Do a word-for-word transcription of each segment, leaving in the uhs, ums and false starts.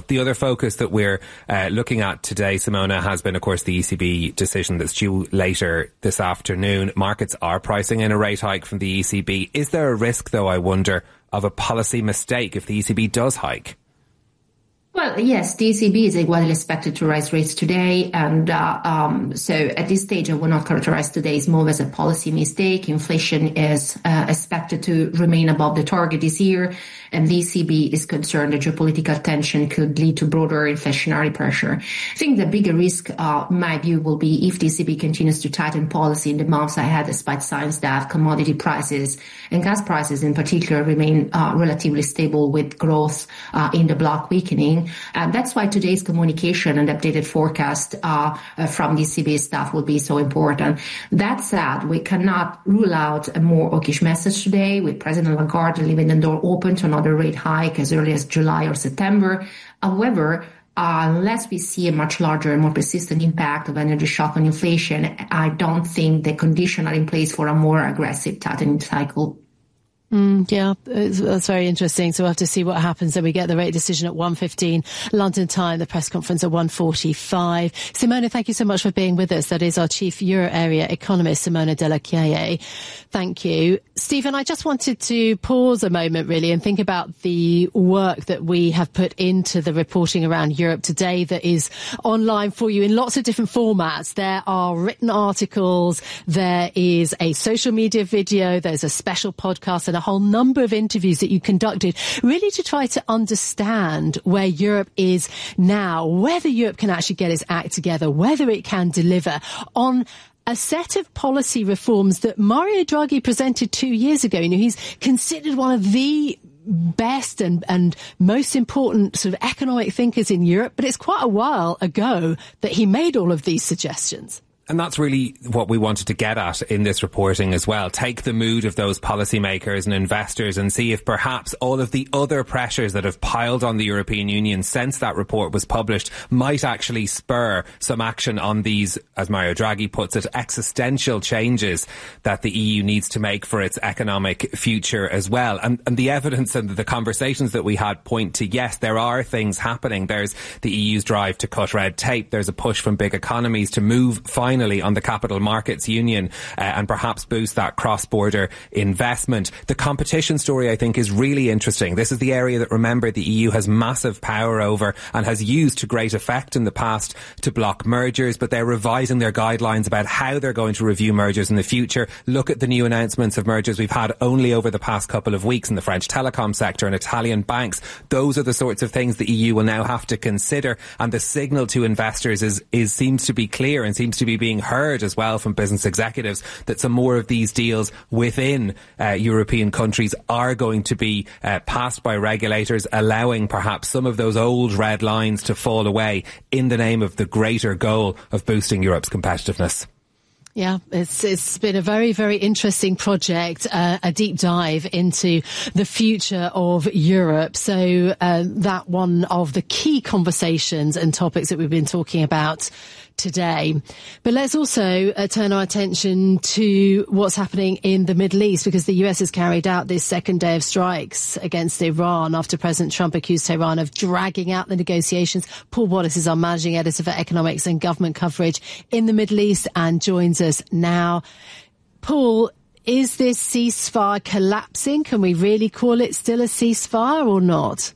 The other focus that we're uh, looking at today, Simona, has been, of course, the E C B decision that's due later this afternoon. Markets are pricing in a rate hike from the E C B. Is there a risk, though, I wonder, of a policy mistake if the E C B does hike? Well, yes, the E C B is widely expected to raise rates today. And uh, um, so at this stage, I will not characterize today's move as a policy mistake. Inflation is uh, expected to remain above the target this year. And the E C B is concerned that geopolitical tension could lead to broader inflationary pressure. I think the bigger risk, uh, in my view, will be if the E C B continues to tighten policy in the months ahead, despite signs that commodity prices and gas prices in particular remain uh, relatively stable with growth uh, in the bloc weakening. And that's why today's communication and updated forecast uh, uh, from the E C B staff will be so important. That said, we cannot rule out a more hawkish message today, with President Lagarde leaving the door open to another rate hike as early as July or September. However, Uh, unless we see a much larger and more persistent impact of energy shock on inflation, I don't think the conditions are in place for a more aggressive tightening cycle. Mm, yeah, it's, that's very interesting. So we'll have to see what happens. Then we get the rate decision at one fifteen London time, the press conference at one forty-five. Simona, thank you so much for being with us. That is our chief Euro area economist, Simona Della Chiaie. Thank you. Stephen, I just wanted to pause a moment really and think about the work that we have put into the reporting around Europe today that is online for you in lots of different formats. There are written articles, there is a social media video, there's a special podcast, and a whole number of interviews that you conducted really to try to understand where Europe is now, whether Europe can actually get its act together, whether it can deliver on a set of policy reforms that Mario Draghi presented two years ago. You know, he's considered one of the best and, and most important sort of economic thinkers in Europe, but it's quite a while ago that he made all of these suggestions. And that's really what we wanted to get at in this reporting as well. Take the mood of those policymakers and investors and see if perhaps all of the other pressures that have piled on the European Union since that report was published might actually spur some action on these, as Mario Draghi puts it, existential changes that the E U needs to make for its economic future as well. And, and the evidence and the conversations that we had point to, yes, there are things happening. There's the E U's drive to cut red tape. There's a push from big economies to move finally on the Capital Markets Union uh, and perhaps boost that cross-border investment. The competition story, I think, is really interesting. This is the area that, remember, the E U has massive power over and has used to great effect in the past to block mergers, but they're revising their guidelines about how they're going to review mergers in the future. Look at the new announcements of mergers we've had only over the past couple of weeks in the French telecom sector and Italian banks. Those are the sorts of things the E U will now have to consider, and the signal to investors is, is seems to be clear and seems to be being heard as well from business executives that some more of these deals within uh, European countries are going to be uh, passed by regulators, allowing perhaps some of those old red lines to fall away in the name of the greater goal of boosting Europe's competitiveness. Yeah, it's it's been a very, very interesting project, uh, a deep dive into the future of Europe. So uh, that one of the key conversations and topics that we've been talking about today. But let's also uh, turn our attention to what's happening in the Middle East, because the U S has carried out this second day of strikes against Iran after President Trump accused Tehran of dragging out the negotiations. Paul Wallace is our managing editor for economics and government coverage in the Middle East and joins us now. Paul, is this ceasefire collapsing? Can we really call it still a ceasefire or not?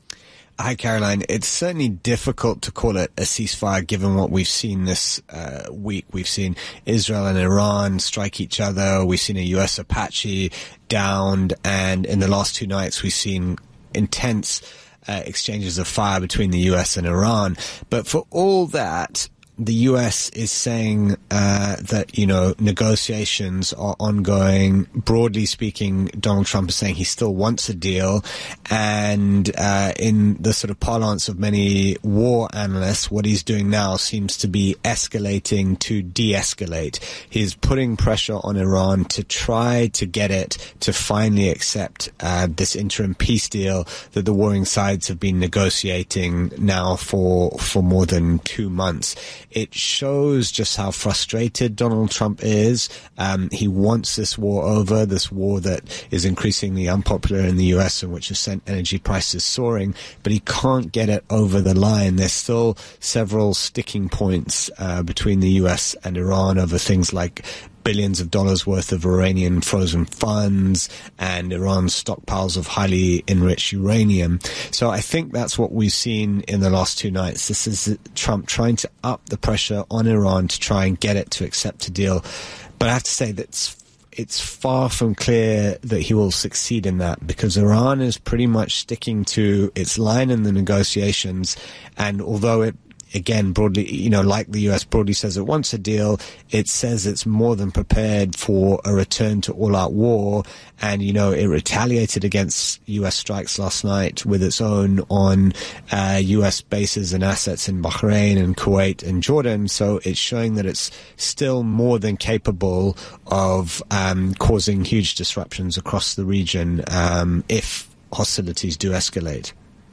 Hi, Caroline. It's certainly difficult to call it a ceasefire given what we've seen this uh, week. We've seen Israel and Iran strike each other. We've seen a U S Apache downed. And in the last two nights, we've seen intense uh, exchanges of fire between the U S and Iran. But for all that, the U S is saying uh, that, you know, negotiations are ongoing. Broadly speaking, Donald Trump is saying he still wants a deal. And uh, in the sort of parlance of many war analysts, what he's doing now seems to be escalating to de-escalate. He's putting pressure on Iran to try to get it to finally accept uh, this interim peace deal that the warring sides have been negotiating now for, for more than two months. it shows just how frustrated Donald Trump is. Um, he wants this war over, this war that is increasingly unpopular in the U S and which has sent energy prices soaring, but he can't get it over the line. There's still several sticking points uh, between the U S and Iran over things like billions of dollars worth of Iranian frozen funds and Iran's stockpiles of highly enriched uranium. So I think that's what we've seen in the last two nights. This is Trump trying to up the pressure on Iran to try and get it to accept a deal. But I have to say that's it's far from clear that he will succeed in that, because Iran is pretty much sticking to its line in the negotiations. And although it, again, broadly, you know, like the U S broadly says it wants a deal, it says it's more than prepared for a return to all-out war. And, you know, it retaliated against U S strikes last night with its own on uh, U S bases and assets in Bahrain and Kuwait and Jordan. So it's showing that it's still more than capable of um, causing huge disruptions across the region um, if hostilities do escalate.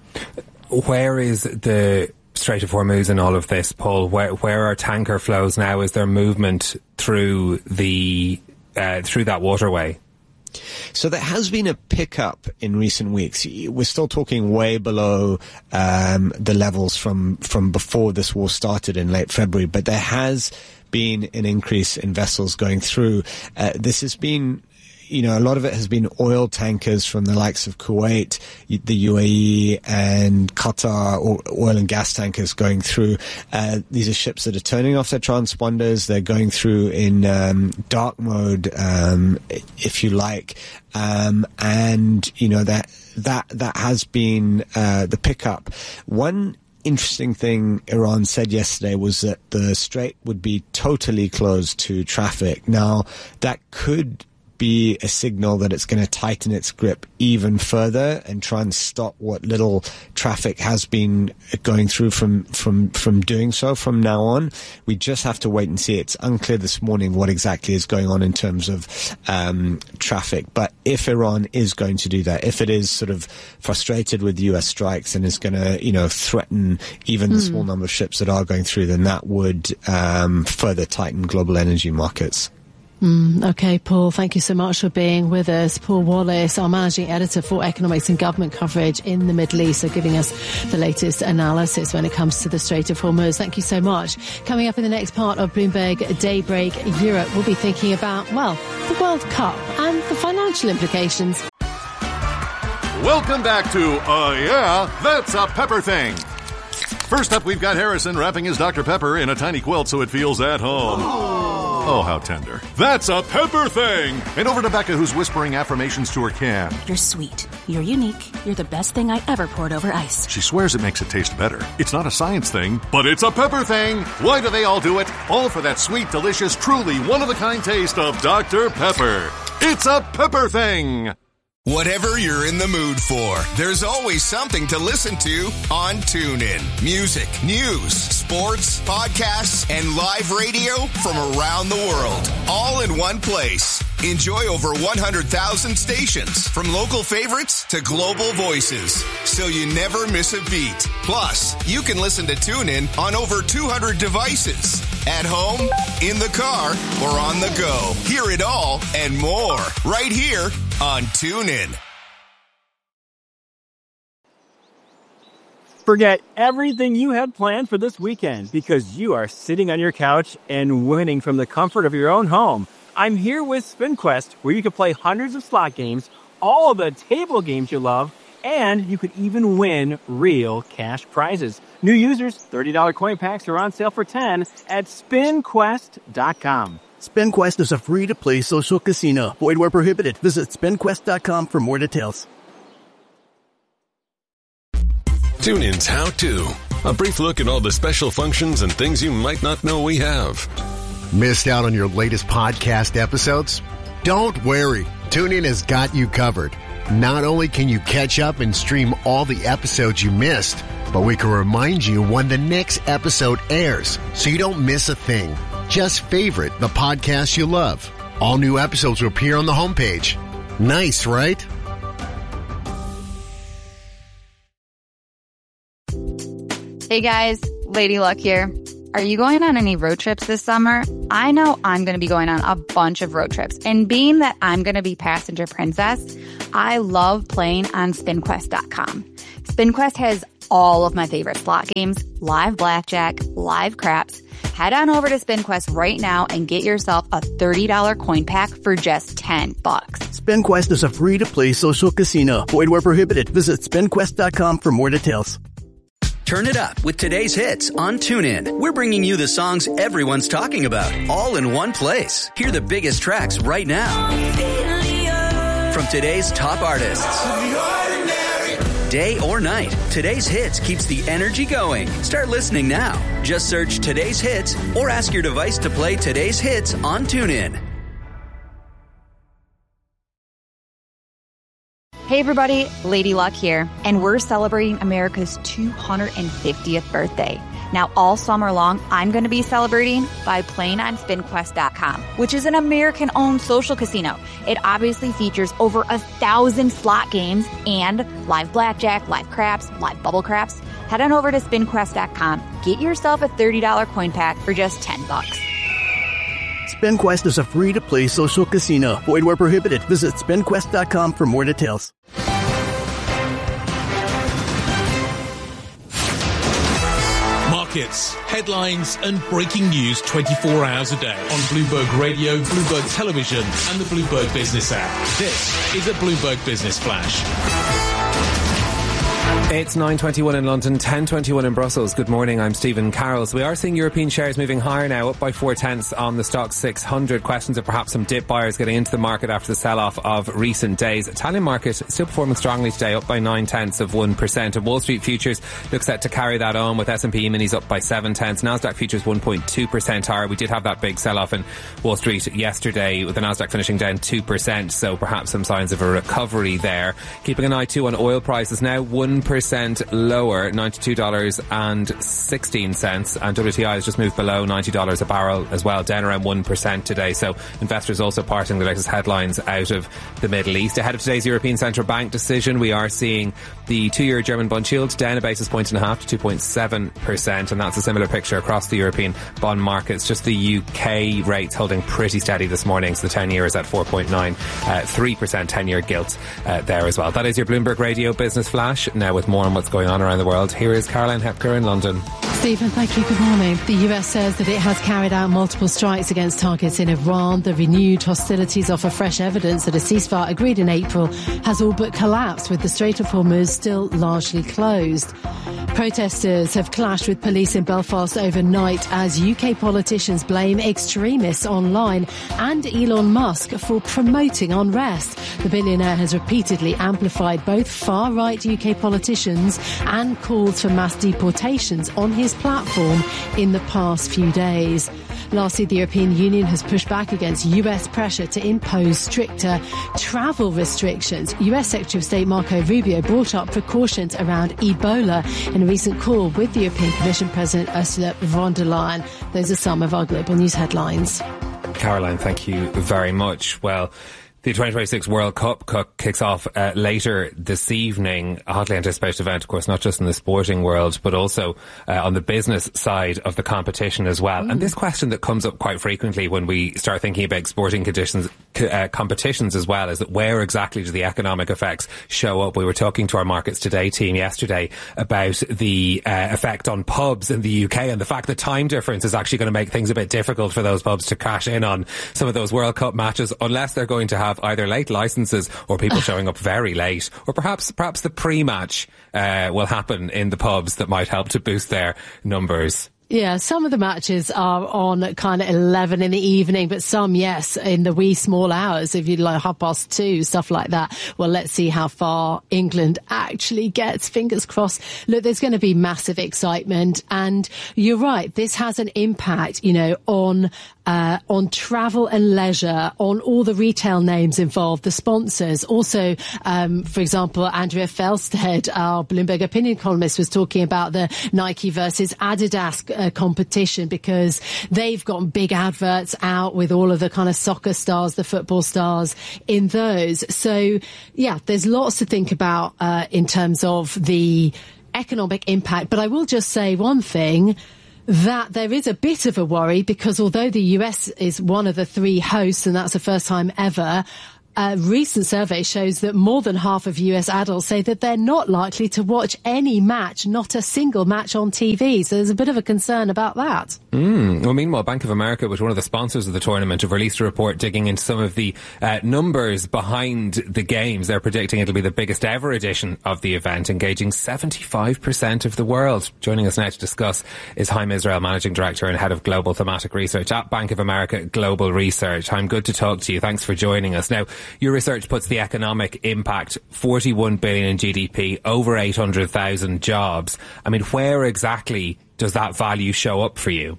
Where is the Strait of Hormuz in all of this, Paul? Where where are tanker flows now? Is there movement through the uh, through that waterway? So there has been a pickup in recent weeks. We're still talking way below um, the levels from from before this war started in late February, but there has been an increase in vessels going through. Uh, this has been, you know, a lot of it has been oil tankers from the likes of Kuwait, the U A E, and Qatar, or oil and gas tankers going through. Uh, these are ships that are turning off their transponders. They're going through in um, dark mode, um, if you like. Um, and, you know, that that that has been uh, the pickup. One interesting thing Iran said yesterday was that the strait would be totally closed to traffic. Now, that could be a signal that it's going to tighten its grip even further and try and stop what little traffic has been going through from from from doing so from now on. We just have to wait and see. It's unclear this morning what exactly is going on in terms of um, traffic. But if Iran is going to do that, if it is sort of frustrated with U S strikes and is going to, you know, threaten even mm. the small number of ships that are going through, then that would um, further tighten global energy markets. Mm, okay, Paul, thank you so much for being with us. Paul Wallace, our managing editor for economics and government coverage in the Middle East, so giving us the latest analysis when it comes to the Strait of Hormuz. Thank you so much. Coming up in the next part of Bloomberg Daybreak Europe, we'll be thinking about, well, the World Cup and the financial implications. Welcome back to Uh Yeah, That's a Pepper Thing. First up, we've got Harrison wrapping his Doctor Pepper in a tiny quilt so it feels at home. Oh, how tender. That's a Pepper Thing! And over to Becca, who's whispering affirmations to her can. You're sweet. You're unique. You're the best thing I ever poured over ice. She swears it makes it taste better. It's not a science thing, but it's a Pepper Thing! Why do they all do it? All for that sweet, delicious, truly one-of-a-kind taste of Doctor Pepper. It's a Pepper Thing! Whatever you're in the mood for, there's always something to listen to on TuneIn. Music, news, sports, podcasts, and live radio from around the world, all in one place. Enjoy over one hundred thousand stations, from local favorites to global voices, so you never miss a beat. Plus, you can listen to TuneIn on over two hundred devices. At home, in the car, or on the go. Hear it all and more right here on TuneIn. Forget everything you had planned for this weekend because you are sitting on your couch and winning from the comfort of your own home. I'm here with SpinQuest, where you can play hundreds of slot games, all of the table games you love, and you could even win real cash prizes. New users, thirty dollars coin packs are on sale for ten dollars at spin quest dot com. SpinQuest is a free-to-play social casino. Void where prohibited. Visit spin quest dot com for more details. TuneIn's How To. A brief look at all the special functions and things you might not know we have. Missed out on your latest podcast episodes? Don't worry. TuneIn has got you covered. Not only can you catch up and stream all the episodes you missed, but we can remind you when the next episode airs so you don't miss a thing. Just favorite the podcast you love. All new episodes will appear on the homepage. Nice, right? Hey guys, Lady Luck here. Are you going on any road trips this summer? I know I'm going to be going on a bunch of road trips. And being that I'm going to be passenger princess, I love playing on spin quest dot com. SpinQuest has all of my favorite slot games, live blackjack, live craps. Head on over to SpinQuest right now and get yourself a thirty dollars coin pack for just ten bucks. SpinQuest is a free-to-play social casino. Void where prohibited. Visit spin quest dot com for more details. Turn it up with today's hits on TuneIn. We're bringing you the songs everyone's talking about, all in one place. Hear the biggest tracks right now from today's top artists. Day or night, today's hits keeps the energy going. Start listening now. Just search today's hits or ask your device to play today's hits on TuneIn. Hey everybody, Lady Luck here, and we're celebrating America's two hundred fiftieth birthday. Now all summer long, I'm going to be celebrating by playing on spin quest dot com, which is an American-owned social casino. It obviously features over a thousand slot games and live blackjack, live craps, live bubble craps. Head on over to spin quest dot com, get yourself a thirty dollars coin pack for just ten bucks. SpinQuest is a free-to-play social casino. Void where prohibited. Visit spin quest dot com for more details. Markets, headlines and breaking news twenty-four hours a day on Bloomberg Radio, Bloomberg Television and the Bloomberg Business app. This is a Bloomberg Business Flash. It's nine twenty-one in London, ten twenty-one in Brussels. Good morning, I'm Stephen Carroll. So we are seeing European shares moving higher now, up by four tenths on the Stoxx six hundred. Questions of perhaps some dip buyers getting into the market after the sell-off of recent days. Italian market still performing strongly today, up by nine tenths of one percent. And Wall Street futures look set to carry that on, with S and P minis up by seven tenths. Nasdaq futures one point two percent higher. We did have that big sell-off in Wall Street yesterday, with the Nasdaq finishing down two percent. So perhaps some signs of a recovery there. Keeping an eye too on oil prices now, one percent lower, ninety-two dollars and sixteen cents, and W T I has just moved below ninety dollars a barrel as well, down around one percent today. So investors also parting the latest headlines out of the Middle East. Ahead of today's European Central Bank decision, we are seeing the two-year German bond yield down a basis point and a half to two point seven percent, and that's a similar picture across the European bond markets. Just the U K rates holding pretty steady this morning, so the ten-year is at four point nine three percent, ten-year gilt uh, there as well. That is your Bloomberg Radio Business Flash. Now with more on what's going on around the world, here is Caroline Hepker in London. Stephen, thank you. Good morning. The U S says that it has carried out multiple strikes against targets in Iran. The renewed hostilities offer fresh evidence that a ceasefire agreed in April has all but collapsed, with the Strait of Hormuz still largely closed. Protesters have clashed with police in Belfast overnight as U K politicians blame extremists online and Elon Musk for promoting unrest. The billionaire has repeatedly amplified both far-right U K politicians and calls for mass deportations on his platform in the past few days. Lastly, the European Union has pushed back against U S pressure to impose stricter travel restrictions. U S Secretary of State Marco Rubio brought up precautions around Ebola in a recent call with the European Commission President Ursula von der Leyen. Those are some of our global news headlines. Caroline, thank you very much. Well, the twenty twenty-six World Cup kicks off uh, later this evening. A hotly anticipated event, of course, not just in the sporting world, but also uh, on the business side of the competition as well. Mm. And this question that comes up quite frequently when we start thinking about sporting conditions, uh, competitions as well, is that where exactly do the economic effects show up? We were talking to our Markets Today team yesterday about the uh, effect on pubs in the U K, and the fact that time difference is actually going to make things a bit difficult for those pubs to cash in on some of those World Cup matches, unless they're going to have either late licenses or people showing up very late, or perhaps perhaps the pre-match uh, will happen in the pubs that might help to boost their numbers. Yeah, some of the matches are on at kind of eleven in the evening, but some, yes, in the wee small hours, if you like half past two, stuff like that. Well, let's see how far England actually gets. Fingers crossed. Look, there's going to be massive excitement, and you're right, this has an impact, you know, on Uh, on travel and leisure, on all the retail names involved, the sponsors. Also, um, for example, Andrea Felsted, our Bloomberg opinion columnist, was talking about the Nike versus Adidas uh, competition, because they've got big adverts out with all of the kind of soccer stars, the football stars in those. So, yeah, there's lots to think about uh, in terms of the economic impact. But I will just say one thing. that there is a bit of a worry because although the U S is one of the three hosts, and that's the first time ever, a recent survey shows that more than half of U S adults say that they're not likely to watch any match, not a single match on T V. So there's a bit of a concern about that. Mm. Well, meanwhile, Bank of America, which one of the sponsors of the tournament, have released a report digging into some of the uh, numbers behind the games. They're predicting it'll be the biggest ever edition of the event, engaging seventy-five percent of the world. Joining us now to discuss is Haim Israel, Managing Director and Head of Global Thematic Research at Bank of America Global Research. Haim, good to talk to you. Thanks for joining us. Now, your research puts the economic impact, forty-one billion in G D P, over eight hundred thousand jobs. I mean, where exactly does that value show up for you?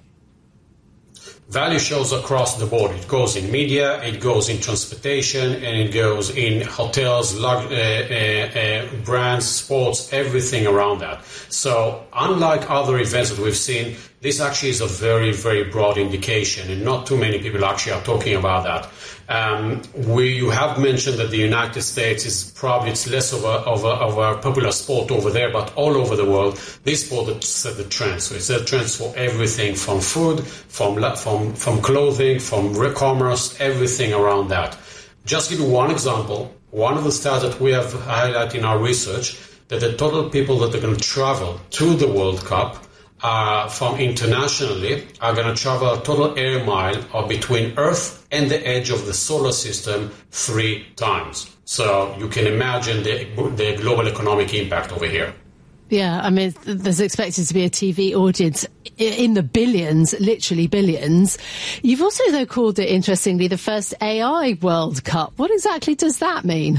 Value shows across the board. It goes in media, it goes in transportation, and it goes in hotels, lug- uh, uh, uh, brands, sports, everything around that. So unlike other events that we've seen, this actually is a very, very broad indication, and not too many people actually are talking about that. Um, we, you have mentioned that the United States is probably it's less of a, of a, of a popular sport over there, but all over the world, this sport set the trend. So it set trends for everything from food, from from from clothing, from e-commerce, everything around that. Just give you one example. One of the stats that we have highlighted in our research, that the total people that are going to travel to the World Cup Uh, from internationally are going to travel a total air mile of between Earth and the edge of the solar system three times. So you can imagine the, the global economic impact over here. Yeah, I mean, there's expected to be a T V audience in the billions, literally billions. You've also, though, called it, interestingly, the first A I World Cup. What exactly does that mean?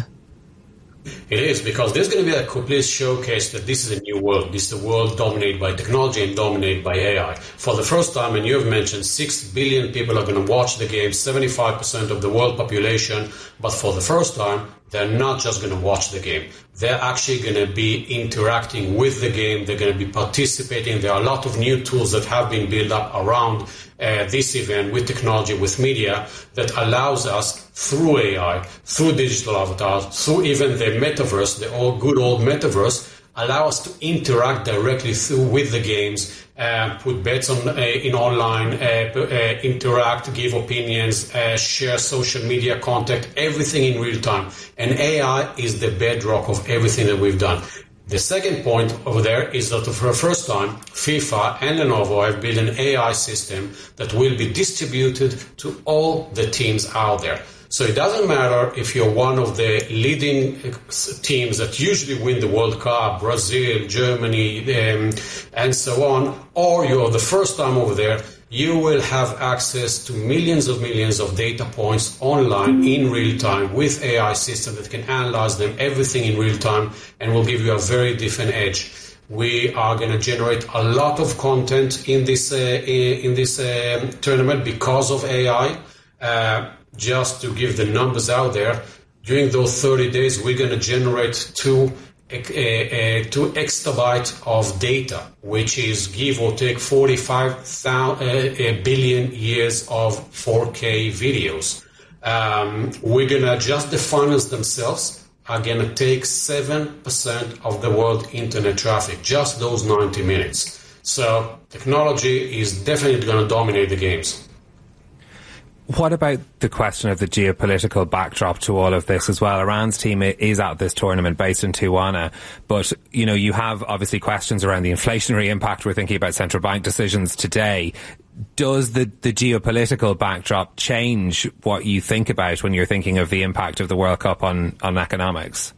It is, because there's going to be a complete showcase that this is a new world. This is a world dominated by technology and dominated by A I. For the first time, and you have mentioned, six billion people are going to watch the game, seventy-five percent of the world population. But for the first time, they're not just going to watch the game. They're actually going to be interacting with the game. They're going to be participating. There are a lot of new tools that have been built up around uh, this event with technology, with media, that allows us through A I, through digital avatars, through even the metaverse, the old good old metaverse, allow us to interact directly through with the games, uh, put bets on uh, in online, uh, uh, interact, give opinions, uh, share social media content, everything in real time. And A I is the bedrock of everything that we've done. The second point over there is that for the first time, FIFA and Lenovo have built an A I system that will be distributed to all the teams out there. So it doesn't matter if you're one of the leading teams that usually win the World Cup, Brazil, Germany, um, and so on, or you're the first time over there, you will have access to millions of millions of data points online in real time with A I system that can analyze them, everything in real time, and will give you a very different edge. We are going to generate a lot of content in this uh, in this uh, tournament because of A I. Uh, Just to give the numbers out there, during those thirty days, we're going to generate two, uh, uh, two exabyte of data, which is give or take forty-five billion years of four K videos. Um, we're going to just the funnels themselves are going to take seven percent of the world internet traffic, just those ninety minutes. So technology is definitely going to dominate the games. What about the question of the geopolitical backdrop to all of this as well? Iran's team is at this tournament based in Tijuana, but, you know, you have obviously questions around the inflationary impact. We're thinking about central bank decisions today. Does the, the geopolitical backdrop change what you think about when you're thinking of the impact of the World Cup on, on economics?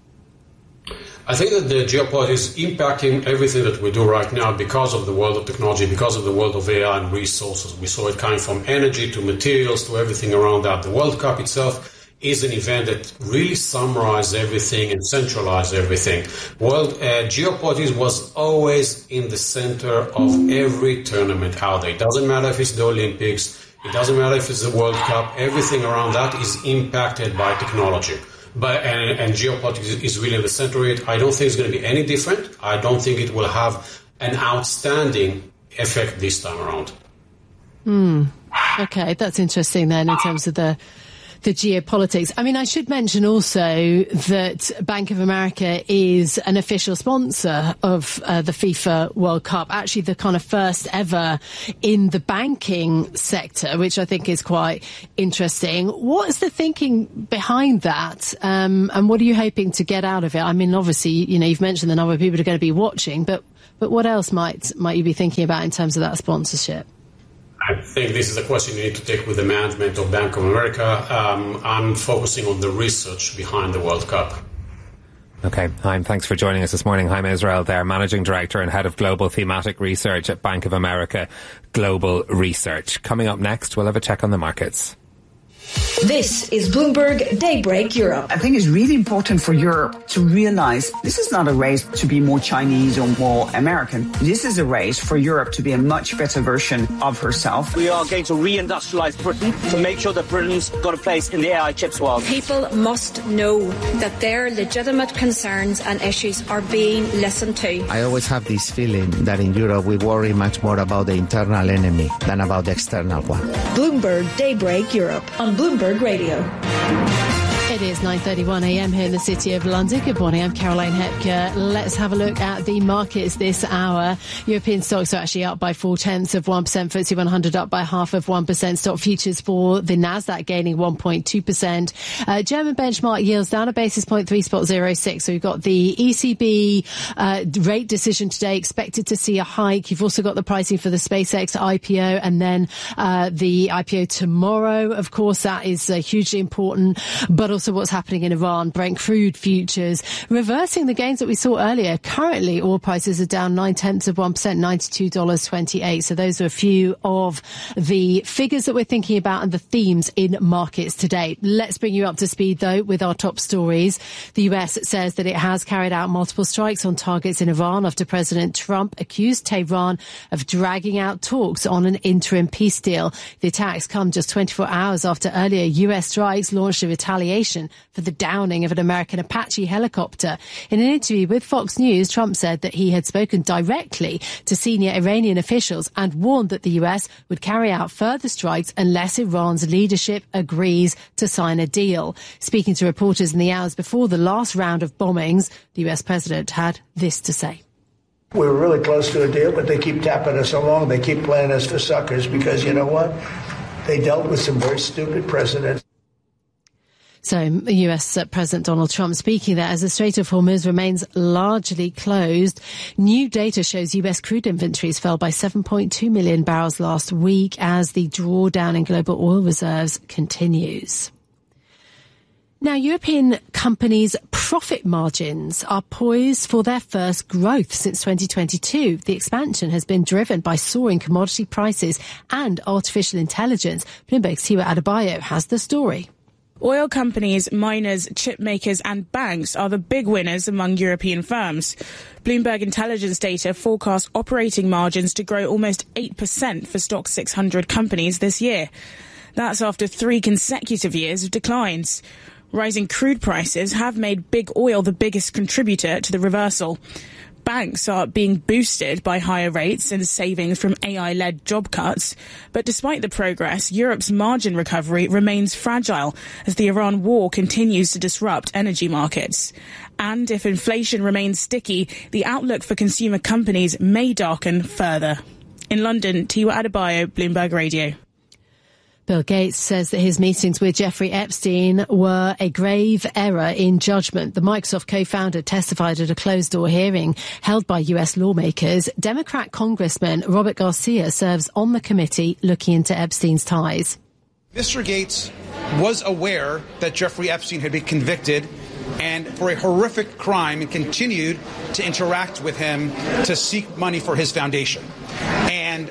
I think that the geopolitics is impacting everything that we do right now because of the world of technology, because of the world of A I and resources. We saw it coming from energy to materials to everything around that. The World Cup itself is an event that really summarizes everything and centralizes everything. World uh, geopolitics was always in the center of every tournament out there. It doesn't matter if it's the Olympics, it doesn't matter if it's the World Cup, everything around that is impacted by technology. But and, and geopolitics is really in the center of it. I don't think it's going to be any different. I don't think it will have an outstanding effect this time around. Hmm. Okay, that's interesting then in terms of the the geopolitics. I mean, I should mention also that Bank of America is an official sponsor of uh, the FIFA World Cup, actually the kind of first ever in the banking sector, which I think is quite interesting. What is the thinking behind that, um, and what are you hoping to get out of it? I mean, obviously, you know, you've mentioned the number of people who are going to be watching, but but what else might might you be thinking about in terms of that sponsorship? I think this is a question you need to take with the management of Bank of America. Um, I'm focusing on the research behind the World Cup. Okay, Haim, thanks for joining us this morning. Haim Israel there, Managing Director and Head of Global Thematic Research at Bank of America Global Research. Coming up next, we'll have a check on the markets. This is Bloomberg Daybreak Europe. I think it's really important for Europe to realize this is not a race to be more Chinese or more American. This is a race for Europe to be a much better version of herself. We are going to reindustrialize Britain to make sure that Britain's got a place in the A I chips world. People must know that their legitimate concerns and issues are being listened to. I always have this feeling that in Europe we worry much more about the internal enemy than about the external one. Bloomberg Daybreak Europe on Bloomberg Radio. It is nine thirty-one a.m. here in the city of London. Good morning, I'm Caroline Hepker. Let's have a look at the markets this hour. European stocks are actually up by four-tenths of one percent. F T S E one hundred up by half of one percent. Stock futures for the Nasdaq gaining one point two percent. Uh, German benchmark yields down a basis point, three spot zero six. So we've got the E C B uh, rate decision today, expected to see a hike. You've also got the pricing for the SpaceX I P O, and then uh, the I P O tomorrow. Of course, that is uh, hugely important, but also Also what's happening in Iran. Brent crude futures reversing the gains that we saw earlier. Currently, oil prices are down nine-tenths of one percent, ninety-two dollars and twenty-eight cents. So those are a few of the figures that we're thinking about and the themes in markets today. Let's bring you up to speed, though, with our top stories. The U S says that it has carried out multiple strikes on targets in Iran after President Trump accused Tehran of dragging out talks on an interim peace deal. The attacks come just twenty-four hours after earlier U S strikes launched a retaliation for the downing of an American Apache helicopter. In an interview with Fox News, Trump said that he had spoken directly to senior Iranian officials and warned that the U S would carry out further strikes unless Iran's leadership agrees to sign a deal. Speaking to reporters in the hours before the last round of bombings, the U S president had this to say. We were really close to a deal, but they keep tapping us along. They keep playing us for suckers because, you know what? They dealt with some very stupid precedents. So U S President Donald Trump speaking there as the Strait of Hormuz remains largely closed. New data shows U S crude inventories fell by seven point two million barrels last week as the drawdown in global oil reserves continues. Now, European companies' profit margins are poised for their first growth since twenty twenty-two. The expansion has been driven by soaring commodity prices and artificial intelligence. Bloomberg's Tiwa Adebayo has the story. Oil companies, miners, chip makers and banks are the big winners among European firms. Bloomberg intelligence data forecasts operating margins to grow almost eight percent for Stoxx six hundred companies this year. That's after three consecutive years of declines. Rising crude prices have made big oil the biggest contributor to the reversal. Banks are being boosted by higher rates and savings from A I-led job cuts. But despite the progress, Europe's margin recovery remains fragile as the Iran war continues to disrupt energy markets. And if inflation remains sticky, the outlook for consumer companies may darken further. In London, Tiwa Adebayo, Bloomberg Radio. Bill Gates says that his meetings with Jeffrey Epstein were a grave error in judgment. The Microsoft co-founder testified at a closed-door hearing held by U S lawmakers. Democrat Congressman Robert Garcia serves on the committee looking into Epstein's ties. Mister Gates was aware that Jeffrey Epstein had been convicted and for a horrific crime and continued to interact with him to seek money for his foundation. And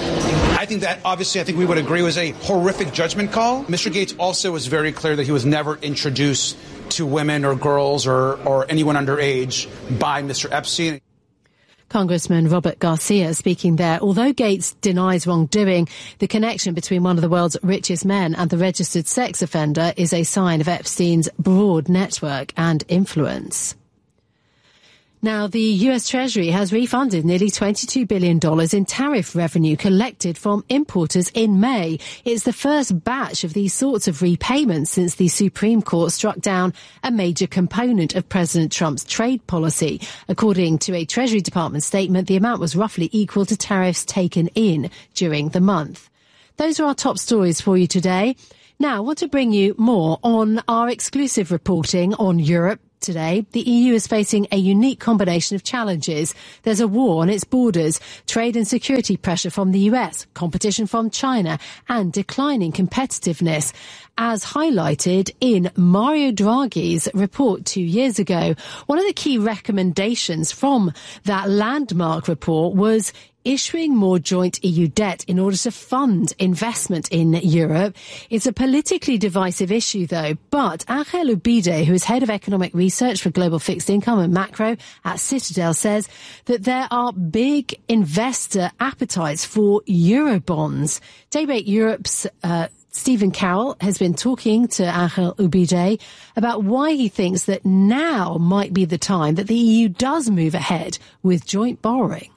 I think that, obviously, I think we would agree was a horrific judgment call. Mister Gates also was very clear that he was never introduced to women or girls or, or anyone underage by Mister Epstein. Congressman Robert Garcia speaking there. Although Gates denies wrongdoing, the connection between one of the world's richest men and the registered sex offender is a sign of Epstein's broad network and influence. Now, the U S Treasury has refunded nearly twenty-two billion dollars in tariff revenue collected from importers in May. It's the first batch of these sorts of repayments since the Supreme Court struck down a major component of President Trump's trade policy. According to a Treasury Department statement, the amount was roughly equal to tariffs taken in during the month. Those are our top stories for you today. Now, I want to bring you more on our exclusive reporting on Europe. Today, the E U is facing a unique combination of challenges. There's a war on its borders, trade and security pressure from the U S, competition from China, and declining competitiveness. As highlighted in Mario Draghi's report two years ago, one of the key recommendations from that landmark report was issuing more joint E U debt in order to fund investment in Europe. It's a politically divisive issue, though, but Angel Ubide, who is head of economic research for global fixed income and macro at Citadel, says that there are big investor appetites for Eurobonds. Daybreak Europe's uh, Stephen Carroll has been talking to Angel Ubide about why he thinks that now might be the time that the E U does move ahead with joint borrowing.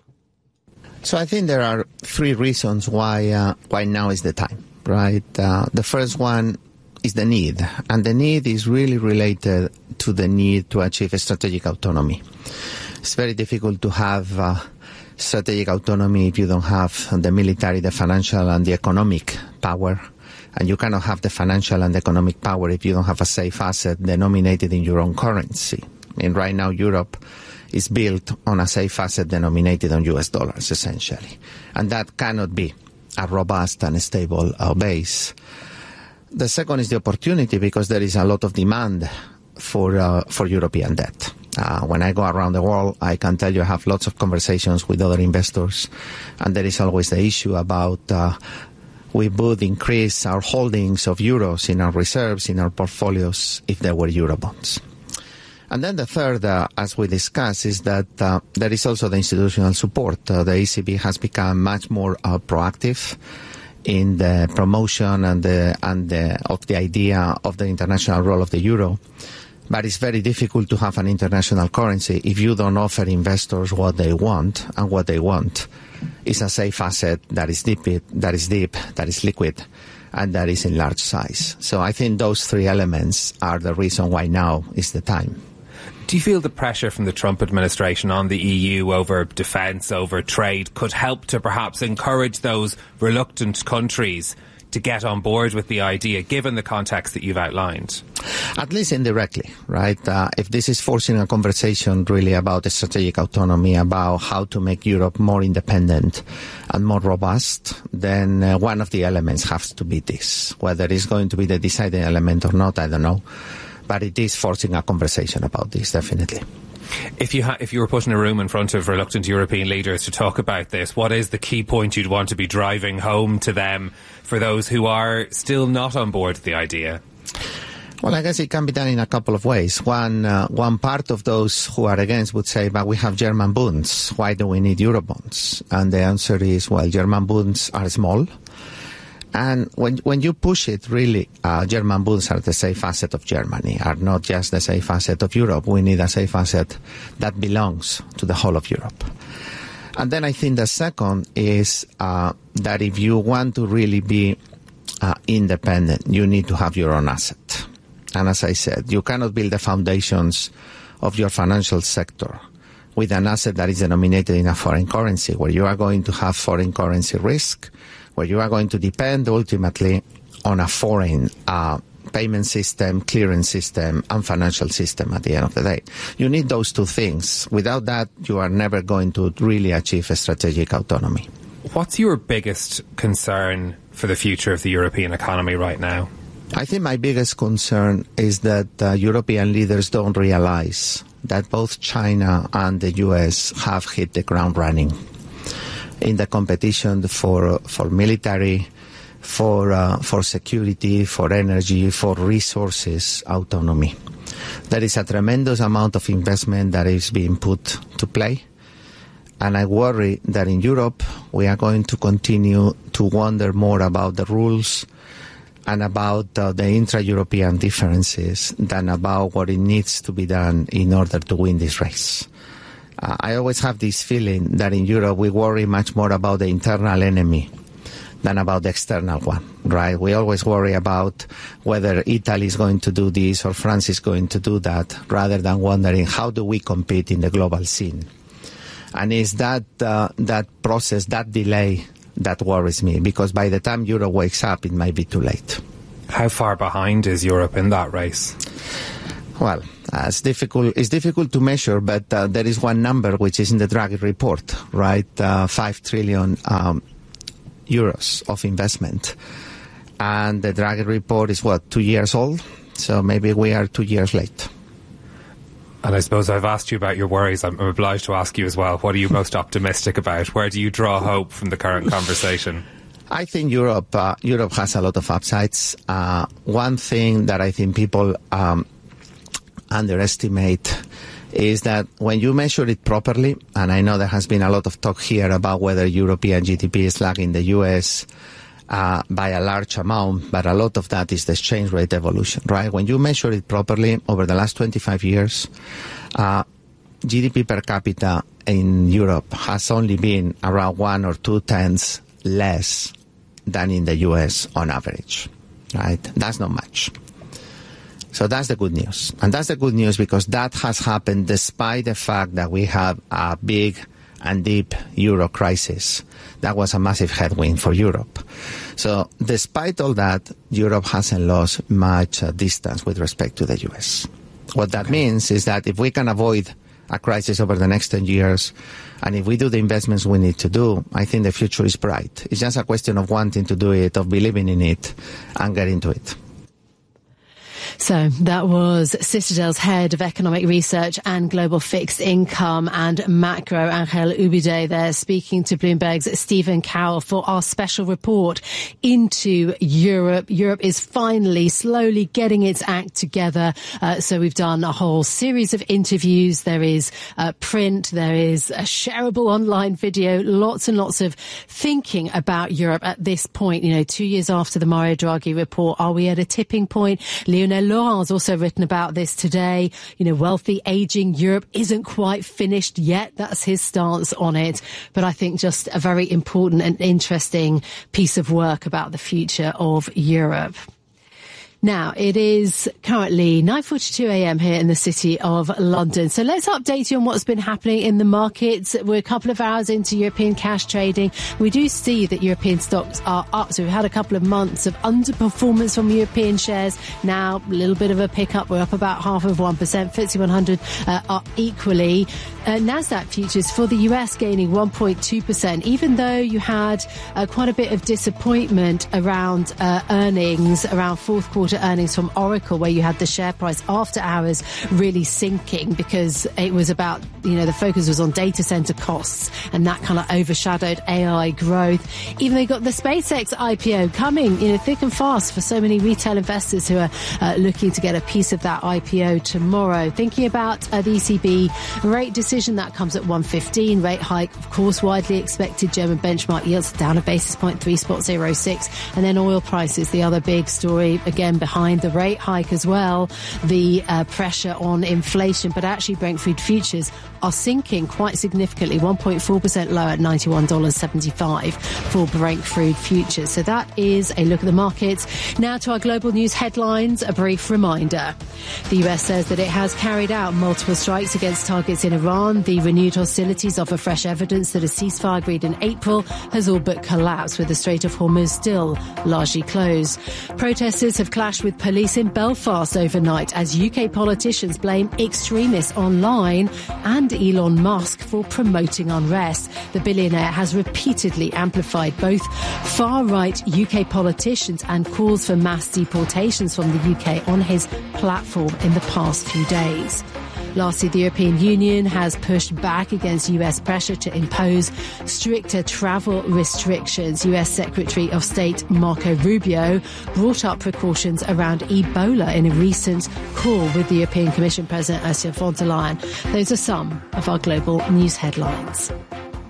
So I think there are three reasons why uh, why now is the time, right? Uh, the first one is the need, and the need is really related to the need to achieve a strategic autonomy. It's very difficult to have uh, strategic autonomy if you don't have the military, the financial, and the economic power. And you cannot have the financial and economic power if you don't have a safe asset denominated in your own currency. I mean, right now, Europe is built on a safe asset denominated on U S dollars, essentially. And that cannot be a robust and stable uh, base. The second is the opportunity, because there is a lot of demand for uh, for European debt. Uh, when I go around the world, I can tell you I have lots of conversations with other investors, and there is always the issue about uh, we would increase our holdings of euros in our reserves, in our portfolios, if there were Eurobonds. And then the third, uh, as we discussed, is that uh, there is also the institutional support. Uh, the E C B has become much more uh, proactive in the promotion and the, and the, of the idea of the international role of the euro. But it's very difficult to have an international currency if you don't offer investors what they want, and what they want is a safe asset that is deep, that is deep, that is liquid, and that is in large size. So I think those three elements are the reason why now is the time. Do you feel the pressure from the Trump administration on the E U over defence, over trade, could help to perhaps encourage those reluctant countries to get on board with the idea, given the context that you've outlined? At least indirectly, right? Uh, if this is forcing a conversation really about the strategic autonomy, about how to make Europe more independent and more robust, then uh, one of the elements has to be this. Whether it's going to be the deciding element or not, I don't know. But it is forcing a conversation about this, definitely. If you ha- if you were put in a room in front of reluctant European leaders to talk about this, what is the key point you'd want to be driving home to them for those who are still not on board with the idea? Well, I guess it can be done in a couple of ways. One, uh, one part of those who are against would say, but we have German bonds. Why do we need Eurobonds? And the answer is, well, German bonds are small. And when when you push it, really, uh, German bonds are the safe asset of Germany, are not just the safe asset of Europe. We need a safe asset that belongs to the whole of Europe. And then I think the second is uh, that if you want to really be uh, independent, you need to have your own asset. And as I said, you cannot build the foundations of your financial sector with an asset that is denominated in a foreign currency, where you are going to have foreign currency risk, where you are going to depend ultimately on a foreign uh, payment system, clearance system, and financial system at the end of the day. You need those two things. Without that, you are never going to really achieve a strategic autonomy. What's your biggest concern for the future of the European economy right now? I think my biggest concern is that uh, European leaders don't realize that both China and the U S have hit the ground running in the competition for for military, for uh, for security, for energy, for resources autonomy. There is a tremendous amount of investment that is being put to play, and I worry that in Europe we are going to continue to wonder more about the rules and about uh, the intra-European differences than about what it needs to be done in order to win this race. Uh, I always have this feeling that in Europe we worry much more about the internal enemy than about the external one, right? We always worry about whether Italy is going to do this or France is going to do that, rather than wondering how do we compete in the global scene. And it's that uh, that process, that delay, that worries me, because by the time Europe wakes up, it might be too late. How far behind is Europe in that race? Well, uh, it's difficult. It's difficult to measure, but uh, there is one number which is in the Draghi report, right? Uh, Five trillion um, euros of investment, and the Draghi report is what, two years old? So maybe we are two years late. And I suppose I've asked you about your worries. I'm obliged to ask you as well. What are you most optimistic about? Where do you draw hope from the current conversation? I think Europe uh, Europe has a lot of upsides. Uh, one thing that I think people um, underestimate is that when you measure it properly, and I know there has been a lot of talk here about whether European G D P is lagging the U S uh, by a large amount, but a lot of that is the exchange rate evolution, right? When you measure it properly over the last twenty-five years, uh, G D P per capita in Europe has only been around one or two tenths less than in the U S on average, right? That's not much. So that's the good news. And that's the good news because that has happened despite the fact that we have a big and deep euro crisis. That was a massive headwind for Europe. So despite all that, Europe hasn't lost much uh, distance with respect to the U S. What that okay. means is that if we can avoid a crisis over the next ten years, and if we do the investments we need to do, I think the future is bright. It's just a question of wanting to do it, of believing in it, and getting to it. So that was Citadel's head of economic research and global fixed income and macro, Angel Ubide, there speaking to Bloomberg's Stephen Cowell for our special report into Europe. Europe is finally slowly getting its act together. Uh, so we've done a whole series of interviews. There is uh, print. There is a shareable online video. Lots and lots of thinking about Europe at this point. You know, two years after the Mario Draghi report, are we at a tipping point? Lionel Laurent's also written about this today. You know, wealthy, aging Europe isn't quite finished yet. That's his stance on it. But I think just a very important and interesting piece of work about the future of Europe. Now, it is currently nine forty-two a.m. here in the city of London. So let's update you on what's been happening in the markets. We're a couple of hours into European cash trading. We do see that European stocks are up. So we've had a couple of months of underperformance from European shares. Now, a little bit of a pickup. We're up about half of one percent. F T S E one hundred uh, up equally. Uh, NASDAQ futures for the U S gaining one point two percent, even though you had uh, quite a bit of disappointment around uh, earnings, around fourth quarter earnings from Oracle, where you had the share price after hours really sinking because it was about, you know, the focus was on data center costs and that kind of overshadowed A I growth. Even though you got the SpaceX I P O coming, you know, thick and fast for so many retail investors who are uh, looking to get a piece of that I P O tomorrow. Thinking about uh, the E C B rate decision, that comes at one fifteen. Rate hike, of course, widely expected. German benchmark yields down a basis point, three point zero six. And then oil prices, the other big story, again, behind the rate hike as well, the uh, pressure on inflation. But actually, Brent crude futures are sinking quite significantly, one point four percent lower at ninety-one dollars and seventy-five cents for Brent crude futures. So that is a look at the markets. Now to our global news headlines, a brief reminder. The U S says that it has carried out multiple strikes against targets in Iran. The renewed hostilities offer fresh evidence that a ceasefire agreed in April has all but collapsed, with the Strait of Hormuz still largely closed. Protesters have clashed with police in Belfast overnight as U K politicians blame extremists online and Elon Musk for promoting unrest. The billionaire has repeatedly amplified both far-right U K politicians and calls for mass deportations from the U K on his platform in the past few days. Lastly, the European Union has pushed back against U S pressure to impose stricter travel restrictions. U S Secretary of State Marco Rubio brought up precautions around Ebola in a recent call with the European Commission President Ursula von der Leyen. Those are some of our global news headlines.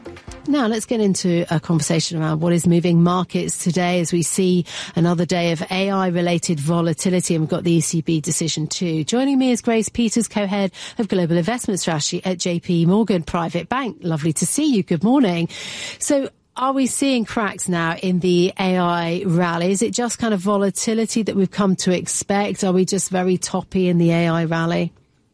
Now let's get into a conversation around what is moving markets today as we see another day of A I-related volatility, and we've got the E C B decision too. Joining me is Grace Peters, co-head of Global Investment Strategy at J P Morgan Private Bank. Lovely to see you. Good morning. So are we seeing cracks now in the A I rally? Is it just kind of volatility that we've come to expect? Are we just very toppy in the A I rally?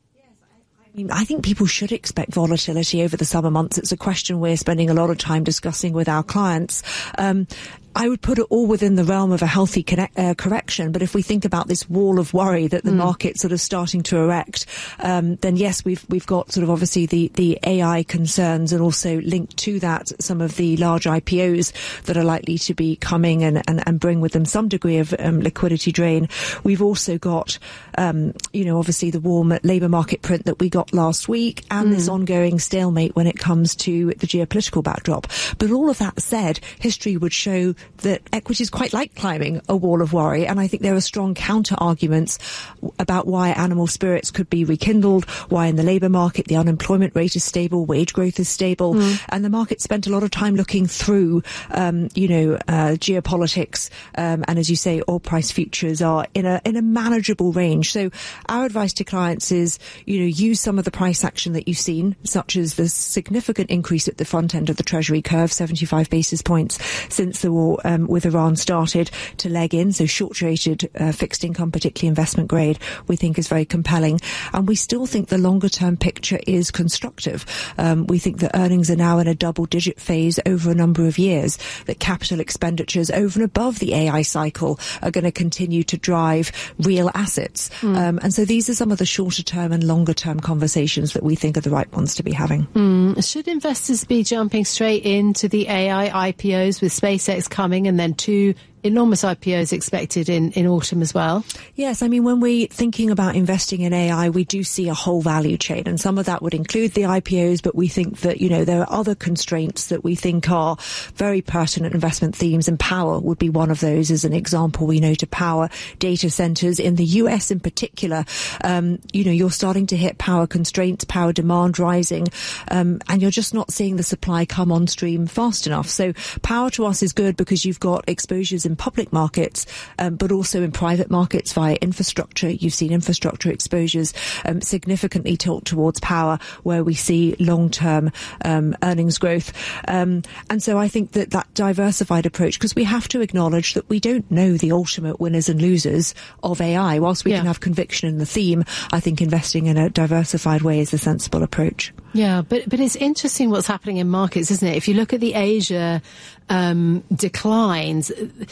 I think people should expect volatility over the summer months. It's a question we're spending a lot of time discussing with our clients. Um, I would put it all within the realm of a healthy connect, uh, correction. But if we think about this wall of worry that the mm. market's sort of starting to erect, um, then yes, we've we've got sort of obviously the, the A I concerns, and also linked to that some of the large I P Os that are likely to be coming and, and, and bring with them some degree of um, liquidity drain. We've also got, um, you know, obviously the warm labour market print that we got last week, and mm. this ongoing stalemate when it comes to the geopolitical backdrop. But all of that said, history would show that equities quite like climbing a wall of worry, and I think there are strong counter arguments about why animal spirits could be rekindled, why in the labour market the unemployment rate is stable, wage growth is stable, mm. and the market spent a lot of time looking through, um, you know, uh, geopolitics, um, and as you say, oil price futures are in a in a manageable range. So our advice to clients is, you know, use some of the price action that you've seen, such as the significant increase at the front end of the Treasury curve, seventy-five basis points since the war um, with Iran started, to leg in. So short-rated uh, fixed income, particularly investment grade, we think is very compelling. And we still think the longer-term picture is constructive. Um, we think that earnings are now in a double-digit phase over a number of years, that capital expenditures over and above the A I cycle are going to continue to drive real assets. Mm. Um, and so these are some of the shorter-term and longer-term conversations that we think are the right ones to be having. Mm. Should investors be jumping straight into the A I I P Os with SpaceX coming and then two enormous I P Os expected in, in autumn as well? Yes, I mean, when we're thinking about investing in A I, we do see a whole value chain, and some of that would include the I P Os, but we think that, you know, there are other constraints that we think are very pertinent investment themes, and power would be one of those as an example. We know to power data centers in the U S in particular, um, you know, you're starting to hit power constraints, power demand rising, um, and you're just not seeing the supply come on stream fast enough. So power to us is good because you've got exposures in public markets, um, but also in private markets via infrastructure. You've seen infrastructure exposures um, significantly tilt towards power, where we see long-term um, earnings growth. Um, and so I think that that diversified approach, because we have to acknowledge that we don't know the ultimate winners and losers of A I. Whilst we yeah. can have conviction in the theme, I think investing in a diversified way is the sensible approach. Yeah, but but it's interesting what's happening in markets, isn't it? If you look at the Asia um, declines,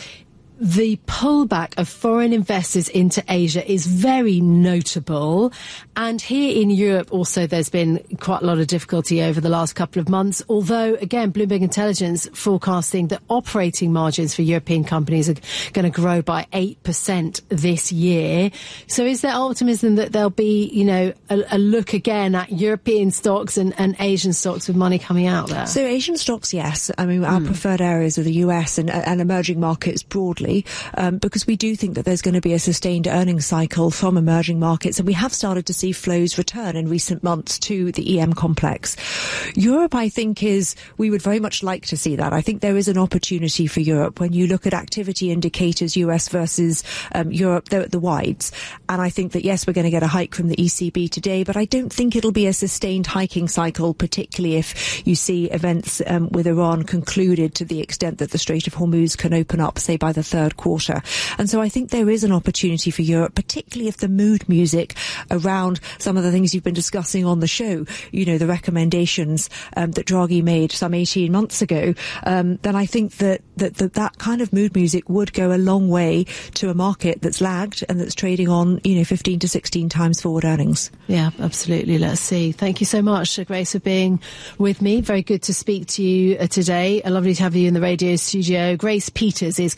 the pullback of foreign investors into Asia is very notable. And here in Europe also there's been quite a lot of difficulty over the last couple of months. Although, again, Bloomberg Intelligence forecasting that operating margins for European companies are going to grow by eight percent this year. So is there optimism that there'll be, you know, a, a look again at European stocks and, and Asian stocks with money coming out there? So Asian stocks, yes. I mean, our mm. preferred areas are the U S and, and emerging markets broadly. Um, because we do think that there's going to be a sustained earnings cycle from emerging markets, and we have started to see flows return in recent months to the E M complex. Europe, I think, is, we would very much like to see that. I think there is an opportunity for Europe when you look at activity indicators, U S versus um, Europe, they're at the wides. And I think that, yes, we're going to get a hike from the E C B today, but I don't think it'll be a sustained hiking cycle, particularly if you see events um, with Iran concluded to the extent that the Strait of Hormuz can open up, say, by the third quarter. And so I think there is an opportunity for Europe, particularly if the mood music around some of the things you've been discussing on the show, you know, the recommendations um, that Draghi made some eighteen months ago, um, then I think that, that, that that kind of mood music would go a long way to a market that's lagged and that's trading on, you know, fifteen to sixteen times forward earnings. Yeah, absolutely. Let's see. Thank you so much, Grace, for being with me. Very good to speak to you uh, today. Uh, lovely to have you in the radio studio. Grace Peters is co-head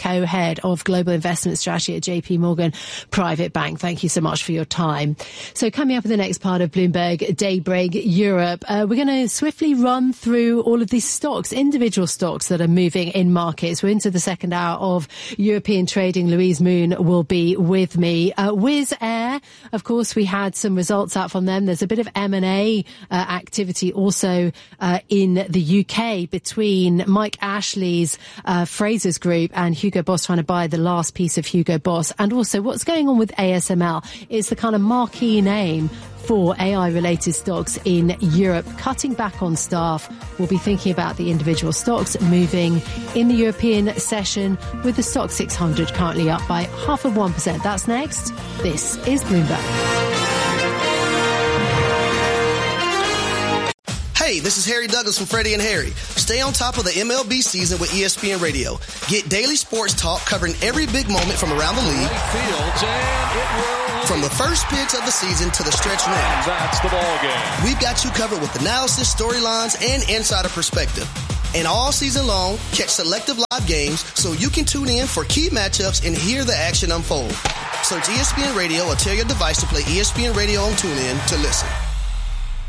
Head of Global Investment Strategy at J P Morgan Private Bank. Thank you so much for your time. So coming up in the next part of Bloomberg Daybreak Europe, uh, we're going to swiftly run through all of these stocks, individual stocks that are moving in markets. We're into the second hour of European trading. Louise Moon will be with me. Uh, Wizz Air, of course, we had some results out from them. There's a bit of M and A uh, activity also uh, in the U K between Mike Ashley's uh, Frasers Group and Hugo Boss trying to buy the last piece of Hugo Boss. And also what's going on with A S M L is the kind of marquee name for A I-related stocks in Europe, cutting back on staff. We'll be thinking about the individual stocks moving in the European session, with the Stock six hundred currently up by half of one percent. That's next. This is Bloomberg. Hey, this is Harry Douglas from Freddie and Harry. Stay on top of the M L B season with E S P N Radio. Get daily sports talk covering every big moment from around the league. Fields, and it will... From the first pitch of the season to the stretch run. That's the ball game. We've got you covered with analysis, storylines, and insider perspective. And all season long, catch selective live games so you can tune in for key matchups and hear the action unfold. Search E S P N Radio or tell your device to play E S P N Radio on TuneIn to listen.